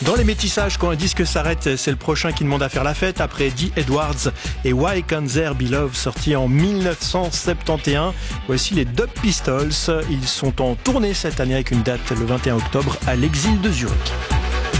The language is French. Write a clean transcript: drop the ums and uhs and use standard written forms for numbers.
Dans les métissages, quand un disque s'arrête, c'est le prochain qui demande à faire la fête. Après Dee Edwards et Why Can't There Be Love, sorti en 1971. Voici les Dub Pistols. Ils sont en tournée cette année avec une date le 21 octobre à l'Exil de Zurich.